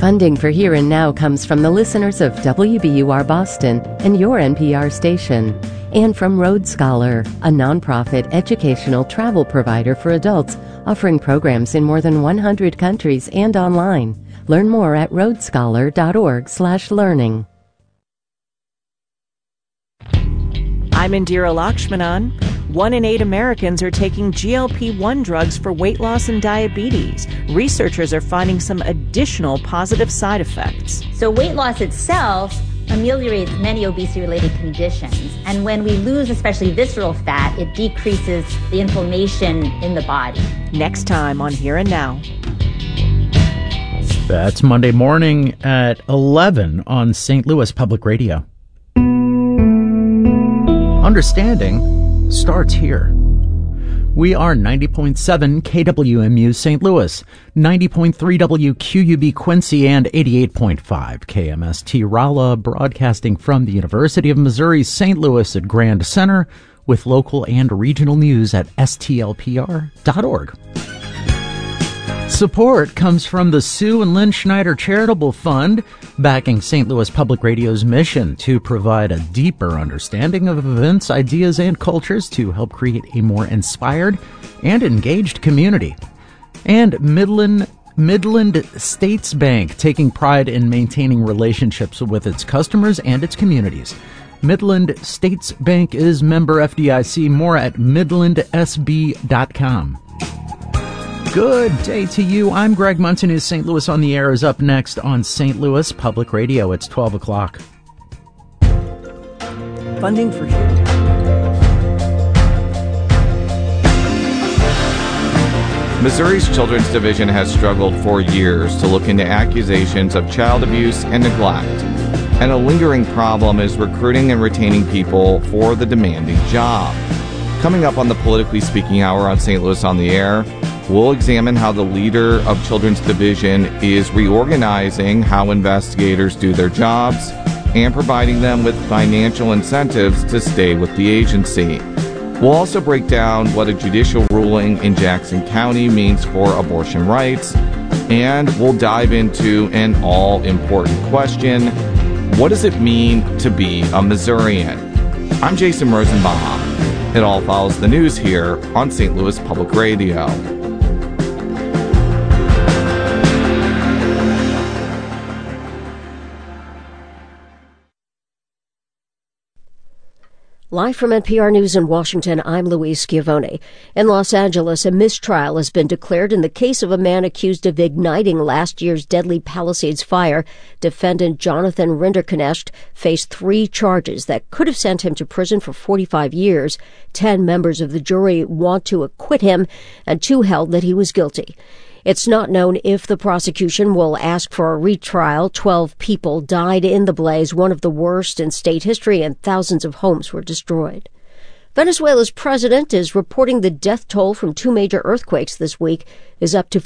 Funding for Here and Now comes from the listeners of WBUR Boston and your NPR station, and from Road Scholar, a nonprofit educational travel provider for adults offering programs in more than 100 countries and online. Learn more at roadscholar.org/learning. I'm Indira Lakshmanan. 1 in 8 Americans are taking GLP-1 drugs for weight loss and diabetes. Researchers are finding some additional positive side effects. So weight loss itself ameliorates many obesity-related conditions. And when we lose especially visceral fat, it decreases the inflammation in the body. Next time on Here and Now. That's Monday morning at 11 on St. Louis Public Radio. Understanding starts here. We are 90.7 KWMU St. Louis, 90.3 WQUB Quincy, and 88.5 KMST Rolla, broadcasting from the University of Missouri St. Louis at Grand Center, with local and regional news at stlpr.org. Support comes from the Sue and Lynn Schneider Charitable Fund, backing St. Louis Public Radio's mission to provide a deeper understanding of events, ideas, and cultures to help create a more inspired and engaged community. And Midland States Bank, taking pride in maintaining relationships with its customers and its communities. Midland States Bank is member FDIC. More at midlandsb.com. Good day to you. I'm Greg Munson. Who's St. Louis on the Air is up next on St. Louis Public Radio. It's 12 o'clock. Funding for Here. Missouri's Children's Division has struggled for years to look into accusations of child abuse and neglect. And a lingering problem is recruiting and retaining people for the demanding job. Coming up on the Politically Speaking Hour on St. Louis on the Air, we'll examine how the leader of Children's Division is reorganizing how investigators do their jobs and providing them with financial incentives to stay with the agency. We'll also break down what a judicial ruling in Jackson County means for abortion rights, and we'll dive into an all-important question: what does it mean to be a Missourian? I'm Jason Rosenbaum. It all follows the news here on St. Louis Public Radio. Live from NPR News in Washington, I'm Louise Schiavone. In Los Angeles, a mistrial has been declared in the case of a man accused of igniting last year's deadly Palisades fire. Defendant Jonathan Rinderknecht faced 3 charges that could have sent him to prison for 45 years. 10 members of the jury want to acquit him, and 2 held that he was guilty. It's not known if the prosecution will ask for a retrial. 12 people died in the blaze, one of the worst in state history, and thousands of homes were destroyed. Venezuela's president is reporting the death toll from 2 major earthquakes this week is up to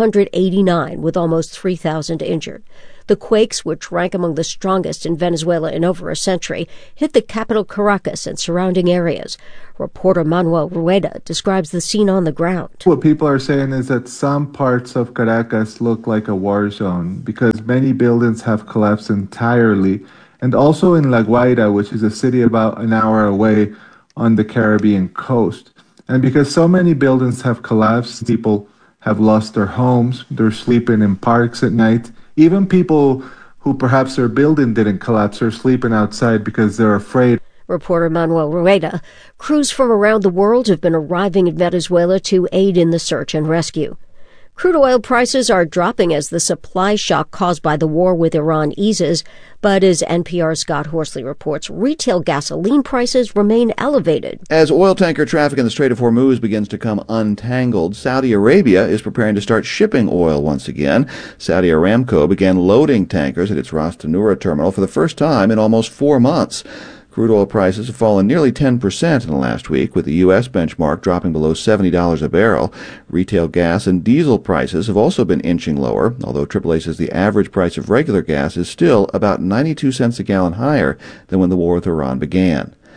589, with almost 3,000 injured. The quakes, which rank among the strongest in Venezuela in over a century, hit the capital Caracas and surrounding areas. Reporter Manuel Rueda describes the scene on the ground. What people are saying is that some parts of Caracas look like a war zone because many buildings have collapsed entirely. And also in La Guaira, which is a city about an hour away on the Caribbean coast. And because so many buildings have collapsed, people have lost their homes, they're sleeping in parks at night. Even people who perhaps their building didn't collapse are sleeping outside because they're afraid. Reporter Manuel Rueda. Crews from around the world have been arriving in Venezuela to aid in the search and rescue. Crude oil prices are dropping as the supply shock caused by the war with Iran eases, but as NPR's Scott Horsley reports, retail gasoline prices remain elevated. As oil tanker traffic in the Strait of Hormuz begins to come untangled, Saudi Arabia is preparing to start shipping oil once again. Saudi Aramco began loading tankers at its Ras Tanura terminal for the first time in almost 4 months. Crude oil prices have fallen nearly 10% in the last week, with the U.S. benchmark dropping below $70 a barrel. Retail gas and diesel prices have also been inching lower, although AAA says the average price of regular gas is still about 92 cents a gallon higher than when the war with Iran began.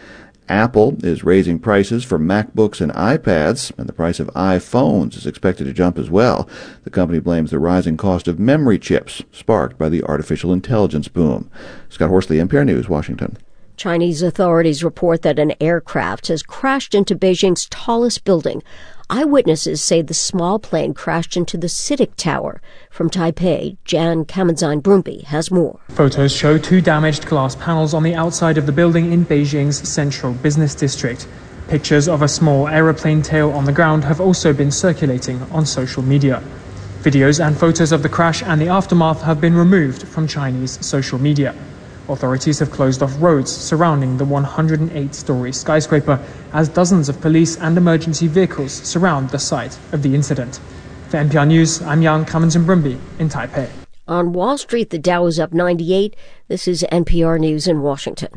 Apple is raising prices for MacBooks and iPads, and the price of iPhones is expected to jump as well. The company blames the rising cost of memory chips, sparked by the artificial intelligence boom. Scott Horsley, NPR News, Washington. Chinese authorities report that an aircraft has crashed into Beijing's tallest building. Eyewitnesses say the small plane crashed into the CITIC Tower. From Taipei, Jan Kamenzine-Brumby has more. Photos show 2 damaged glass panels on the outside of the building in Beijing's central business district. Pictures of a small aeroplane tail on the ground have also been circulating on social media. Videos and photos of the crash and the aftermath have been removed from Chinese social media. Authorities have closed off roads surrounding the 108-story skyscraper as dozens of police and emergency vehicles surround the site of the incident. For NPR News, I'm Jan Kamenzine-Brumby in Taipei. On Wall Street, the Dow is up 98. This is NPR News in Washington.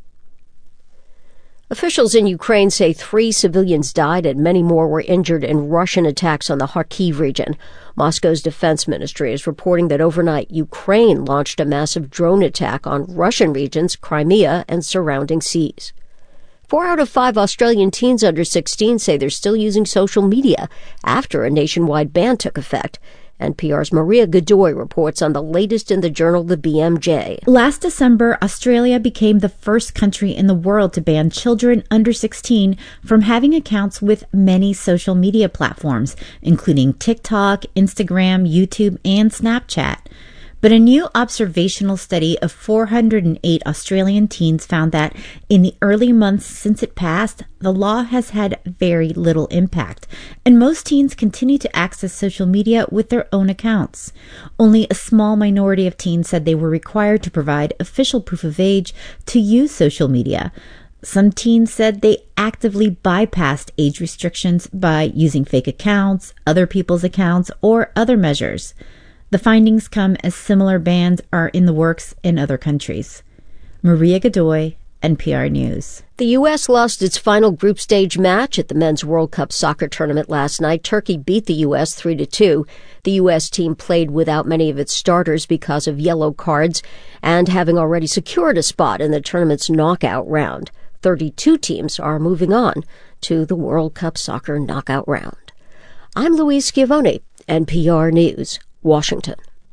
Officials in Ukraine say 3 civilians died and many more were injured in Russian attacks on the Kharkiv region. Moscow's defense ministry is reporting that overnight Ukraine launched a massive drone attack on Russian regions, Crimea, and surrounding seas. 4 out of 5 Australian teens under 16 say they're still using social media after a nationwide ban took effect. NPR's Maria Godoy reports on the latest in the journal The BMJ. Last December, Australia became the first country in the world to ban children under 16 from having accounts with many social media platforms, including TikTok, Instagram, YouTube, and Snapchat. But a new observational study of 408 Australian teens found that in the early months since it passed, the law has had very little impact, and most teens continue to access social media with their own accounts. Only a small minority of teens said they were required to provide official proof of age to use social media. Some teens said they actively bypassed age restrictions by using fake accounts, other people's accounts, or other measures. The findings come as similar bans are in the works in other countries. Maria Godoy, NPR News. The U.S. lost its final group stage match at the Men's World Cup soccer tournament last night. Turkey beat the U.S. 3-2. The U.S. team played without many of its starters because of yellow cards and having already secured a spot in the tournament's knockout round. 32 teams are moving on to the World Cup soccer knockout round. I'm Louise Schiavone, NPR News, Washington.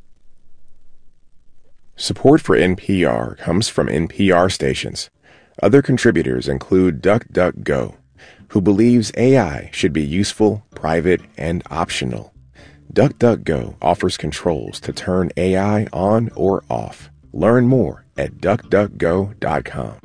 Support for NPR comes from NPR stations. Other contributors include DuckDuckGo, who believes AI should be useful, private, and optional. DuckDuckGo offers controls to turn AI on or off. Learn more at DuckDuckGo.com.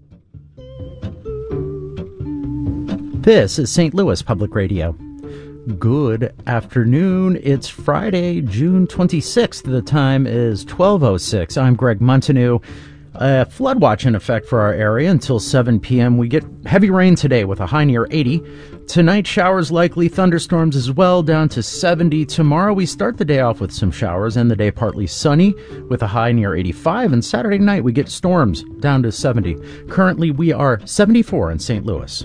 This is St. Louis Public Radio. Good afternoon. It's Friday, June 26th. The time is 12:06. I'm Greg Montanew. A flood watch in effect for our area until 7 p.m. We get heavy rain today with a high near 80. Tonight, showers likely, thunderstorms as well, down to 70. Tomorrow, we start the day off with some showers and the day partly sunny with a high near 85. And Saturday night, we get storms down to 70. Currently, we are 74 in St. Louis.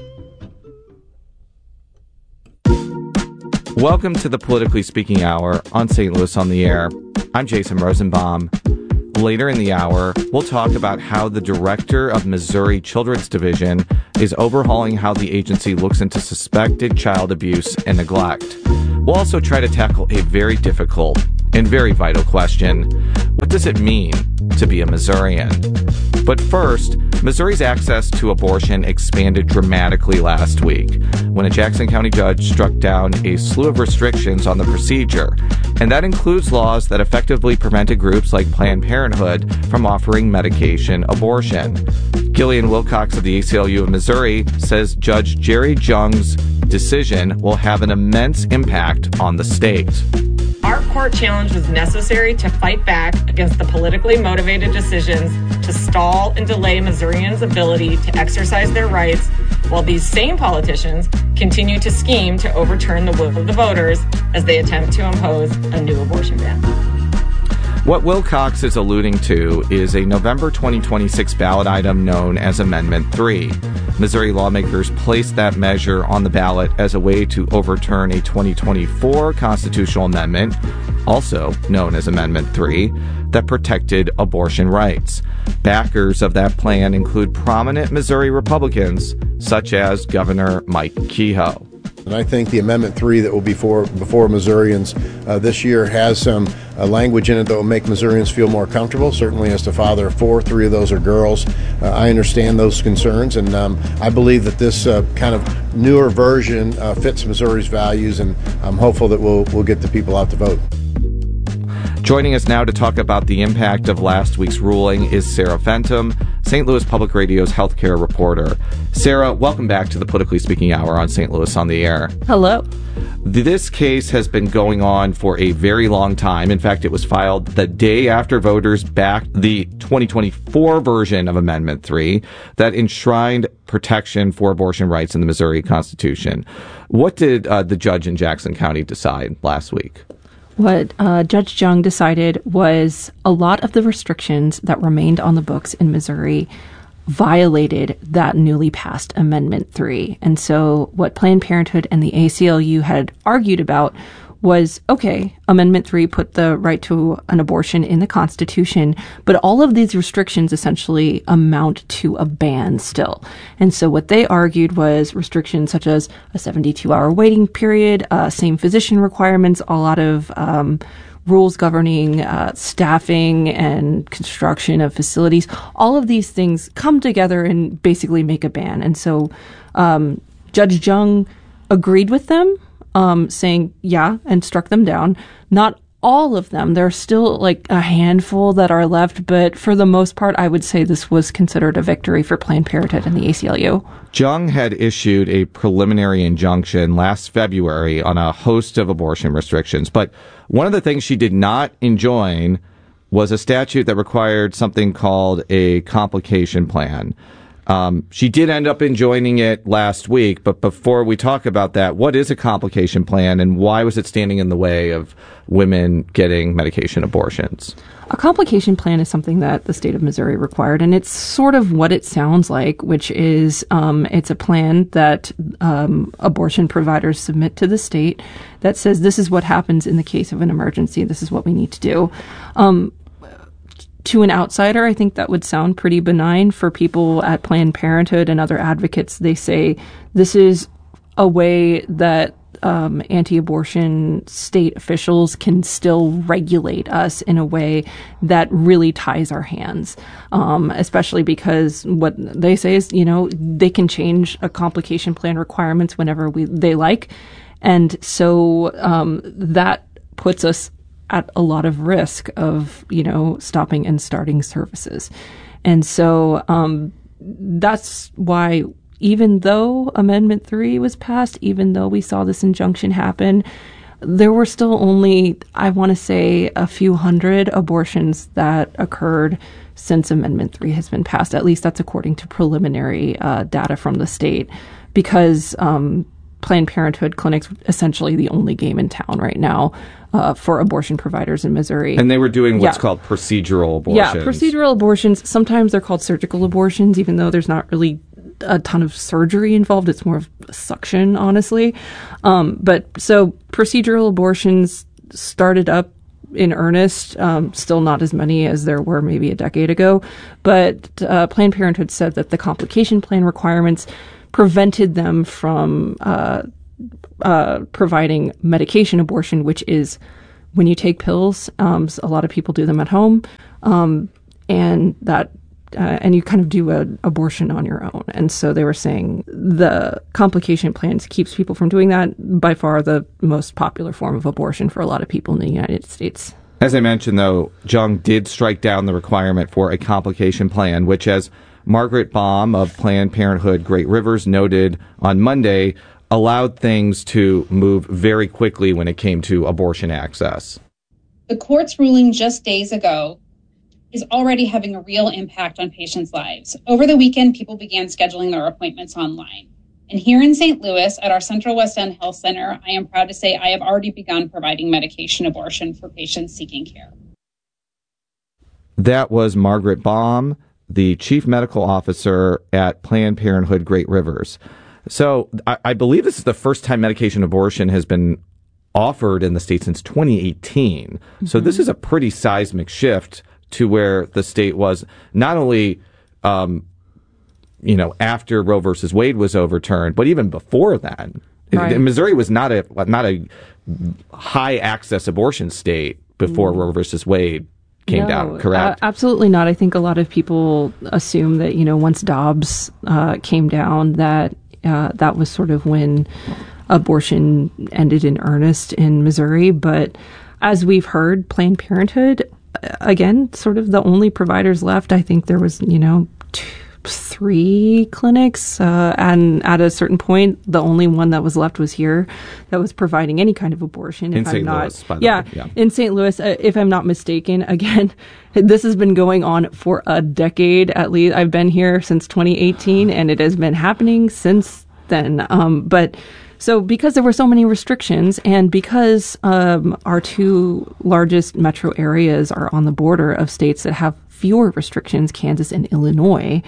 Welcome to the Politically Speaking Hour on St. Louis on the Air. I'm Jason Rosenbaum. Later in the hour, we'll talk about how the director of Missouri Children's Division is overhauling how the agency looks into suspected child abuse and neglect. We'll also try to tackle a very difficult and very vital question. What does it mean to be a Missourian? But first, Missouri's access to abortion expanded dramatically last week when a Jackson County judge struck down a slew of restrictions on the procedure, and that includes laws that effectively prevented groups like Planned Parenthood from offering medication abortion. Gillian Wilcox of the ACLU of Missouri says Judge Jerry Jung's decision will have an immense impact on the state. Our court challenge was necessary to fight back against the politically motivated decisions to stall and delay Missourians' ability to exercise their rights, while these same politicians continue to scheme to overturn the will of the voters as they attempt to impose a new abortion ban. What Wilcox is alluding to is a November 2026 ballot item known as Amendment 3. Missouri lawmakers placed that measure on the ballot as a way to overturn a 2024 constitutional amendment, also known as Amendment 3, that protected abortion rights. Backers of that plan include prominent Missouri Republicans, such as Governor Mike Kehoe. And I think the Amendment 3 that will be before Missourians this year has some language in it that will make Missourians feel more comfortable. Certainly as the father of 4, 3 of those are girls. I understand those concerns, and I believe that this kind of newer version fits Missouri's values, and I'm hopeful that we'll get the people out to vote. Joining us now to talk about the impact of last week's ruling is Sarah Fenton, St. Louis Public Radio's healthcare reporter. Sarah, welcome back to the Politically Speaking Hour on St. Louis on the Air. Hello. This case has been going on for a very long time. In fact, it was filed the day after voters backed the 2024 version of Amendment 3 that enshrined protection for abortion rights in the Missouri Constitution. What did the judge in Jackson County decide last week? What Judge Jung decided was a lot of the restrictions that remained on the books in Missouri violated that newly passed Amendment 3. And so what Planned Parenthood and the ACLU had argued about was, okay, Amendment 3 put the right to an abortion in the Constitution, but all of these restrictions essentially amount to a ban still. And so what they argued was restrictions such as a 72-hour waiting period, same physician requirements, a lot of rules governing staffing and construction of facilities. All of these things come together and basically make a ban. And so Judge Jung agreed with them, saying, yeah, and struck them down. Not all of them. There are still like a handful that are left, but for the most part, I would say this was considered a victory for Planned Parenthood and the ACLU. Jung had issued a preliminary injunction last February on a host of abortion restrictions, but one of the things she did not enjoin was a statute that required something called a complication plan. She did end up enjoining it last week, but before we talk about that, what is a complication plan and why was it standing in the way of women getting medication abortions? A complication plan is something that the state of Missouri required, and it's sort of what it sounds like, which is it's a plan that abortion providers submit to the state that says this is what happens in the case of an emergency. This is what we need to do. To an outsider, I think that would sound pretty benign. For people at Planned Parenthood and other advocates, they say this is a way that anti-abortion state officials can still regulate us in a way that really ties our hands, especially because what they say is, you know, they can change a complication plan requirements whenever they like. And so that puts us at a lot of risk of, you know, stopping and starting services. And so that's why, even though Amendment 3 was passed, even though we saw this injunction happen, there were still only, I want to say, a few hundred abortions that occurred since Amendment 3 has been passed. At least that's according to preliminary data from the state, because Planned Parenthood clinics essentially the only game in town right now for abortion providers in Missouri. And they were doing what's called procedural abortions. Yeah, procedural abortions. Sometimes they're called surgical abortions, even though there's not really a ton of surgery involved. It's more of suction, honestly. But so procedural abortions started up in earnest, still not as many as there were maybe a decade ago. But Planned Parenthood said that the complication plan requirements prevented them from providing medication abortion, which is when you take pills. A lot of people do them at home, and you kind of do an abortion on your own. And so they were saying the complication plans keeps people from doing that. By far the most popular form of abortion for a lot of people in the United States. As I mentioned, though, Jung did strike down the requirement for a complication plan, which, as Margaret Baum of Planned Parenthood Great Rivers noted on Monday, allowed things to move very quickly when it came to abortion access. The court's ruling just days ago is already having a real impact on patients' lives. Over the weekend, people began scheduling their appointments online. And here in St. Louis at our Central West End Health Center, I am proud to say I have already begun providing medication abortion for patients seeking care. That was Margaret Baum, the chief medical officer at Planned Parenthood Great Rivers. So I believe this is the first time medication abortion has been offered in the state since 2018. Mm-hmm. So this is a pretty seismic shift to where the state was not only, after Roe versus Wade was overturned, but even before then. Right. Missouri was not a high access abortion state before Roe versus Wade came down, correct? Absolutely not. I think a lot of people assume that, once Dobbs came down, that that was sort of when abortion ended in earnest in Missouri. But as we've heard, Planned Parenthood, again, sort of the only providers left. I think there was, 3 clinics, and at a certain point, the only one that was left was here that was providing any kind of abortion. In St. Louis, by the way. Yeah, in St. Louis, if I'm not mistaken. Again, this has been going on for a decade at least. I've been here since 2018, and it has been happening since then. But so because there were so many restrictions, and because our 2 largest metro areas are on the border of states that have fewer restrictions, Kansas and Illinois,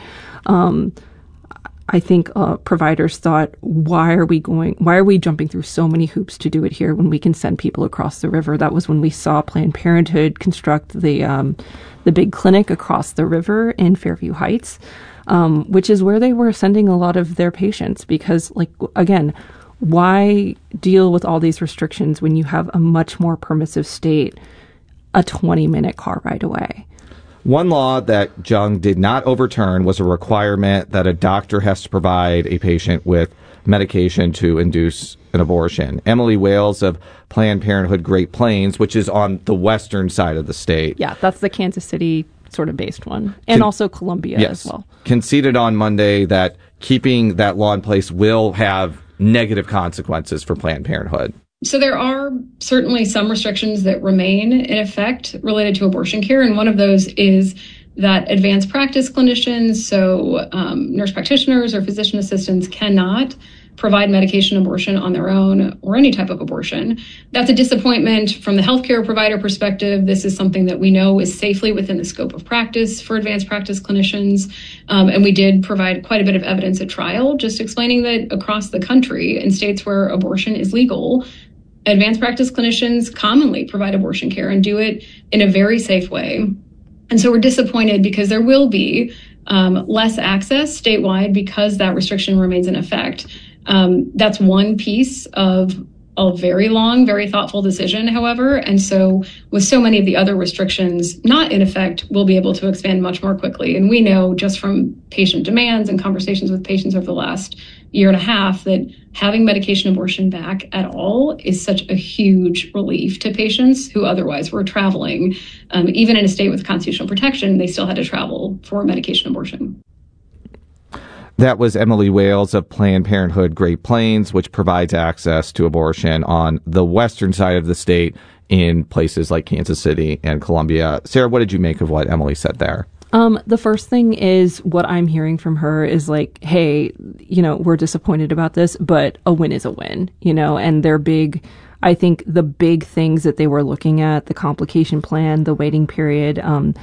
I think providers thought, why are we jumping through so many hoops to do it here when we can send people across the river? That was when we saw Planned Parenthood construct the big clinic across the river in Fairview Heights, which is where they were sending a lot of their patients. Because, again, why deal with all these restrictions when you have a much more permissive state a 20-minute car ride away? One law that Jung did not overturn was a requirement that a doctor has to provide a patient with medication to induce an abortion. Emily Wales of Planned Parenthood Great Plains, which is on the western side of the state. Yeah, that's the Kansas City sort of based one. And also Columbia as well. Conceded on Monday that keeping that law in place will have negative consequences for Planned Parenthood. So there are certainly some restrictions that remain in effect related to abortion care. And one of those is that advanced practice clinicians, so nurse practitioners or physician assistants, cannot provide medication abortion on their own or any type of abortion. That's a disappointment from the healthcare provider perspective. This is something that we know is safely within the scope of practice for advanced practice clinicians. And we did provide quite a bit of evidence at trial, just explaining that across the country, in states where abortion is legal, advanced practice clinicians commonly provide abortion care and do it in a very safe way. And so we're disappointed because there will be less access statewide because that restriction remains in effect. That's one piece of a very long, very thoughtful decision, however. And so with so many of the other restrictions not in effect, we'll be able to expand much more quickly. And we know just from patient demands and conversations with patients over the last year and a half that having medication abortion back at all is such a huge relief to patients who otherwise were traveling. Even in a state with constitutional protection, they still had to travel for medication abortion. That was Emily Wales of Planned Parenthood Great Plains, which provides access to abortion on the western side of the state in places like Kansas City and Columbia. Sarah, what did you make of what Emily said there? The first thing is what I'm hearing from her is like, hey, we're disappointed about this, but a win is a win, and they're big. I think the big things that they were looking at, the complication plan, the waiting period,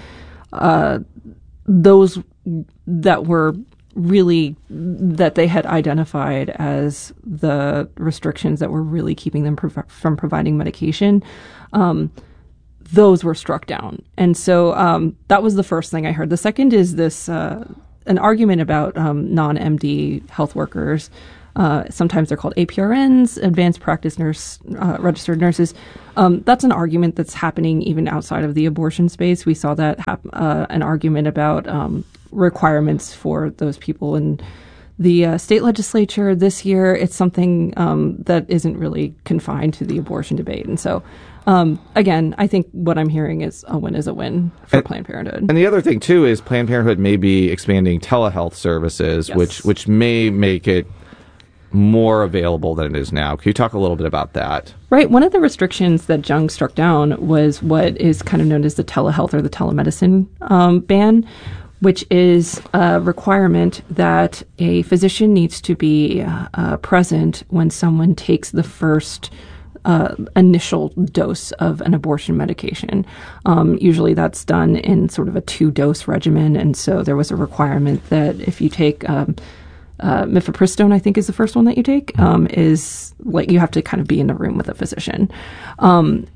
those that were really that they had identified as the restrictions that were really keeping them from providing medication, those were struck down. And so that was the first thing I heard. The second is this an argument about non-MD health workers. Sometimes they're called APRNs, advanced practice nurse, registered nurses. That's an argument that's happening even outside of the abortion space. We saw that an argument about requirements for those people in the state legislature this year. It's something that isn't really confined to the abortion debate. And so, again, I think what I'm hearing is a win for Planned Parenthood. And the other thing, too, is Planned Parenthood may be expanding telehealth services, yes, which may make it more available than it is now. Can you talk a little bit about that? Right. One of the restrictions that Jung struck down was what is kind of known as the telehealth or the telemedicine ban, which is a requirement that a physician needs to be present when someone takes the first initial dose of an abortion medication. Usually that's done in sort of a 2-dose regimen. And so there was a requirement that if you take mifepristone, I think is the first one that you take, is like you have to kind of be in the room with a physician.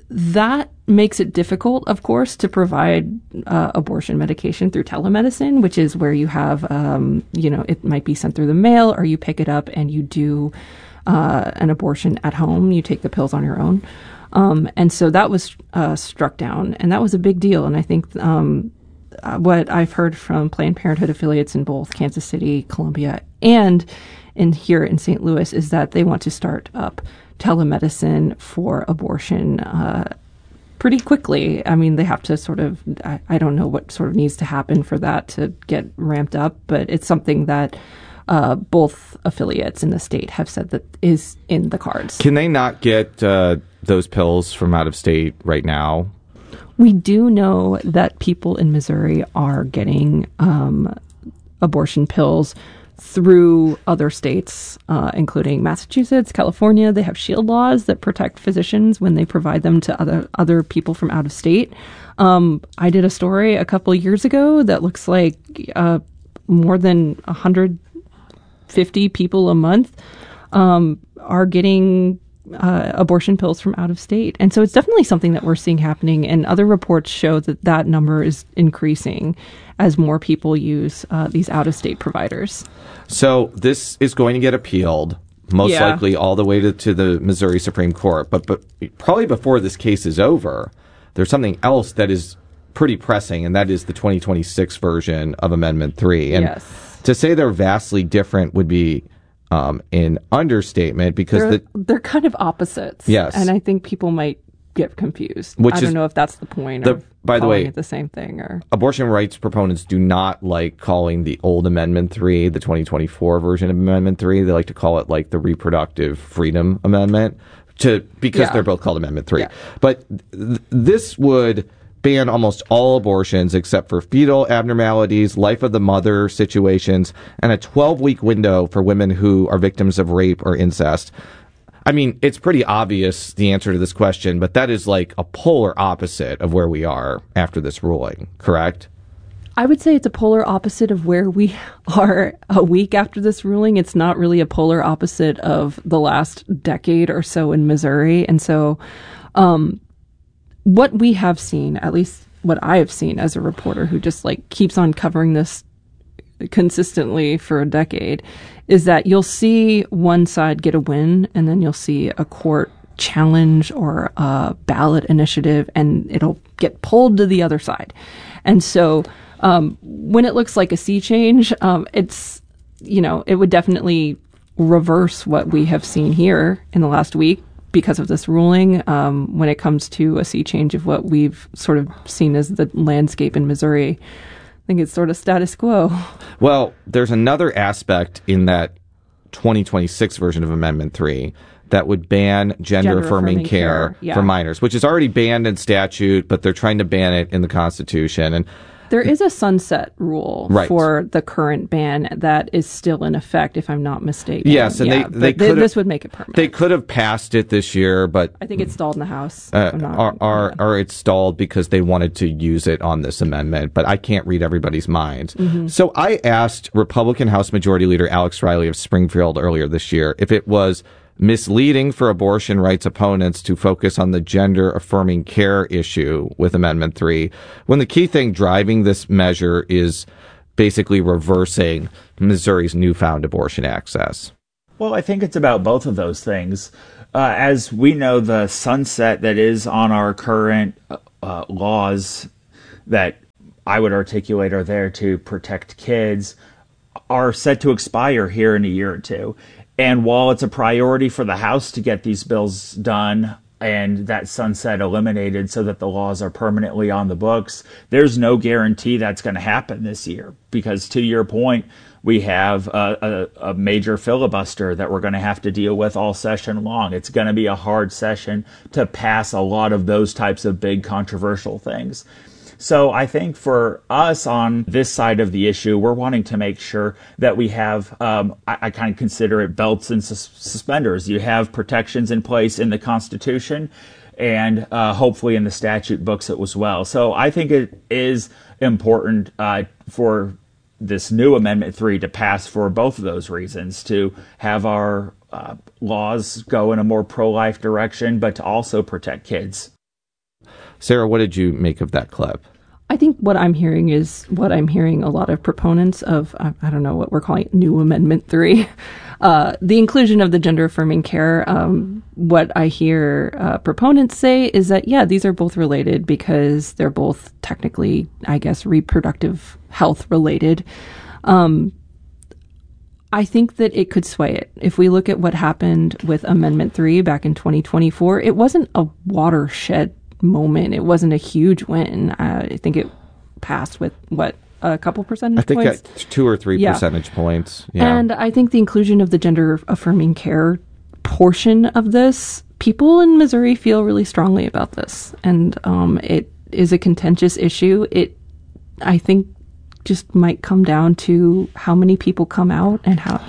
that makes it difficult, of course, to provide abortion medication through telemedicine, which is where you have, it might be sent through the mail, or you pick it up and you do an abortion at home. You take the pills on your own. And so that was struck down, and that was a big deal. And I think what I've heard from Planned Parenthood affiliates in both Kansas City, Columbia, and here in St. Louis is that they want to start up telemedicine for abortion pretty quickly. I mean, they have to sort of, I don't know what sort of needs to happen for that to get ramped up, but it's something that both affiliates in the state have said that is in the cards. Can they not get those pills from out of state right now? We do know that people in Missouri are getting abortion pills through other states, including Massachusetts, California. They have shield laws that protect physicians when they provide them to other people from out of state. I did a story a couple of years ago that looks like more than 150 people a month are getting abortion pills from out of state. And so it's definitely something that we're seeing happening. And other reports show that that number is increasing as more people use these out-of-state providers. So this is going to get appealed, most likely all the way to the Missouri Supreme Court. But probably before this case is over, there's something else that is pretty pressing, and that is the 2026 version of Amendment 3. And to say they're vastly different would be an understatement, because they're kind of opposites. Yes. And I think people might get confused. I don't know if that's the point of calling it the same thing. Or abortion rights proponents do not like calling the old Amendment 3 the 2024 version of Amendment 3. They like to call it like the Reproductive Freedom Amendment because they're both called Amendment 3. Yeah. But this would ban almost all abortions except for fetal abnormalities, life of the mother situations, and a 12-week window for women who are victims of rape or incest. I mean, it's pretty obvious the answer to this question, but that is like a polar opposite of where we are after this ruling, correct? I would say it's a polar opposite of where we are a week after this ruling. It's not really a polar opposite of the last decade or so in Missouri. And so what we have seen, at least what I have seen as a reporter who just keeps on covering this consistently for a decade, is that you'll see one side get a win, and then you'll see a court challenge or a ballot initiative, and it'll get pulled to the other side. And so when it looks like a sea change, it's, it would definitely reverse what we have seen here in the last week because of this ruling. When it comes to a sea change of what we've sort of seen as the landscape in Missouri, I think it's sort of status quo. Well, there's another aspect in that 2026 version of Amendment 3 that would ban gender-affirming care for minors, which is already banned in statute, but they're trying to ban it in the Constitution. And there is a sunset rule for the current ban that is still in effect, if I'm not mistaken. Yes, and this would make it permanent. They could have passed it this year, but I think it's stalled in the House. Or it's stalled because they wanted to use it on this amendment, but I can't read everybody's minds. Mm-hmm. So I asked Republican House Majority Leader Alex Riley of Springfield earlier this year if it was misleading for abortion rights opponents to focus on the gender-affirming care issue with Amendment 3, when the key thing driving this measure is basically reversing Missouri's newfound abortion access. Well, I think it's about both of those things. As we know, the sunset that is on our current laws that I would articulate are there to protect kids are set to expire here in a year or two. And while it's a priority for the House to get these bills done and that sunset eliminated so that the laws are permanently on the books, there's no guarantee that's going to happen this year. Because to your point, we have a major filibuster that we're going to have to deal with all session long. It's going to be a hard session to pass a lot of those types of big controversial things. So I think for us on this side of the issue, we're wanting to make sure that we have, I kind of consider it belts and suspenders. You have protections in place in the Constitution and hopefully in the statute books as well. So I think it is important for this new Amendment 3 to pass for both of those reasons, to have our laws go in a more pro-life direction, but to also protect kids. Sarah, what did you make of that clip? I think what I'm hearing is what I'm hearing a lot of proponents of, I don't know what we're calling it, new Amendment 3, the inclusion of the gender-affirming care. What I hear proponents say is that, yeah, these are both related because they're both technically, I guess, reproductive health related. I think that it could sway it. If we look at what happened with Amendment 3 back in 2024, it wasn't a watershed moment. It wasn't a huge win. I think it passed with, a couple percentage points? I think 2 or 3 percentage points. Yeah. And I think the inclusion of the gender-affirming care portion of this, people in Missouri feel really strongly about this. And it is a contentious issue. I think, just might come down to how many people come out and how,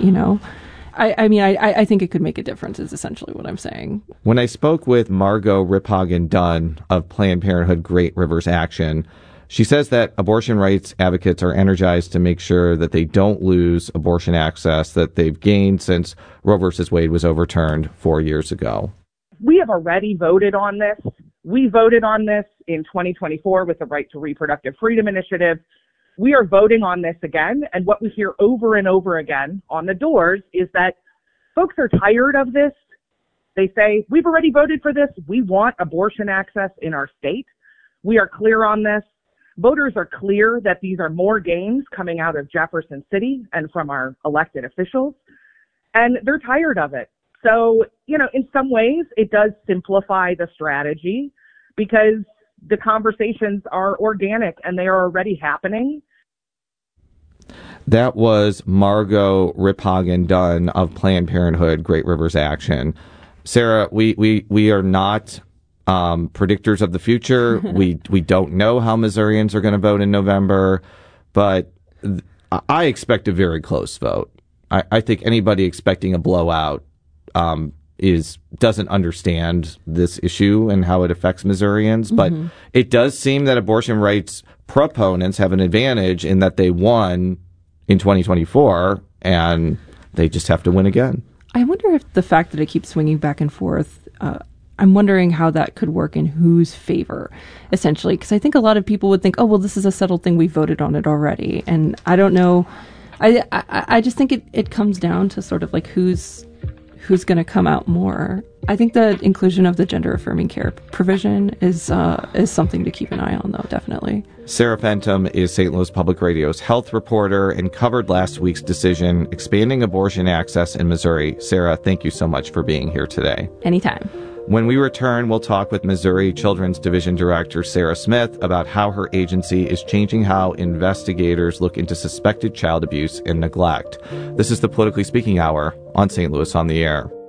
I think it could make a difference is essentially what I'm saying. When I spoke with Margot Riphagen-Dunn of Planned Parenthood Great Rivers Action, she says that abortion rights advocates are energized to make sure that they don't lose abortion access that they've gained since Roe v. Wade was overturned 4 years ago. We have already voted on this. We voted on this in 2024 with the Right to Reproductive Freedom Initiative. We are voting on this again, and what we hear over and over again on the doors is that folks are tired of this. They say, we've already voted for this. We want abortion access in our state. We are clear on this. Voters are clear that these are more gains coming out of Jefferson City and from our elected officials, and they're tired of it. So, in some ways, it does simplify the strategy because the conversations are organic and they are already happening. That was Margot Riphagen-Dunn of Planned Parenthood Great Rivers Action. Sarah, we are not predictors of the future. We don't know how Missourians are going to vote in November, but I expect a very close vote. I think anybody expecting a blowout doesn't understand this issue and how it affects Missourians. But it does seem that abortion rights proponents have an advantage in that they won in 2024 and they just have to win again. I wonder if the fact that it keeps swinging back and forth, I'm wondering how that could work in whose favor, essentially. Because I think a lot of people would think, oh, well, this is a settled thing. We voted on it already. And I don't know. I just think it comes down to sort of like who's going to come out more. I think the inclusion of the gender-affirming care provision is something to keep an eye on, though, definitely. Sarah Fenton is St. Louis Public Radio's health reporter and covered last week's decision expanding abortion access in Missouri. Sarah, thank you so much for being here today. Anytime. When we return, we'll talk with Missouri Children's Division Director Sarah Smith about how her agency is changing how investigators look into suspected child abuse and neglect. This is the Politically Speaking Hour on St. Louis on the Air.